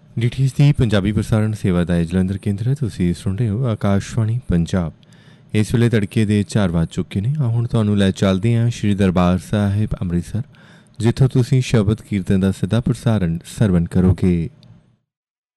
DTH ਦੀ ਪੰਜਾਬੀ ਪ੍ਰਸਾਰਣ ਸੇਵਾ ਦਾ ਜਲੰਧਰ ਕੇਂਦਰ। ਤੁਸੀਂ ਸੁਣ ਰਹੇ ਹੋ ਆਕਾਸ਼ਵਾਣੀ ਪੰਜਾਬ। ਇਸ ਵੇਲੇ ਤੜਕੇ ਦੇ 4 ਵੱਜ ਚੁੱਕੇ ਨੇ। ਹੁਣ ਤੁਹਾਨੂੰ ਲੈ ਚੱਲਦੇ ਹਾਂ ਸ਼੍ਰੀ ਦਰਬਾਰ ਸਾਹਿਬ ਅੰਮ੍ਰਿਤਸਰ, ਜਿੱਥੋਂ ਤੁਸੀਂ ਸ਼ਬਦ ਕੀਰਤਨ ਦਾ ਸਿੱਧਾ ਪ੍ਰਸਾਰਣ ਸਰਵਣ ਕਰੋਗੇ।